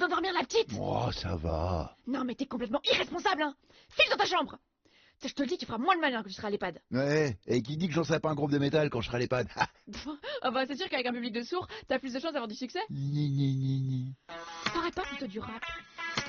d'endormir la petite. Oh, ça va. Non mais t'es complètement irresponsable, hein. File dans ta chambre. Je te le dis, tu feras moins le malin que tu seras à l'EHPAD. Ouais, et qui dit que j'en serai pas un groupe de métal quand je serai à l'EHPAD? Ah bah c'est sûr qu'avec un public de sourds, t'as plus de chances d'avoir du succès. Ni. T'aurais pas plutôt du rap?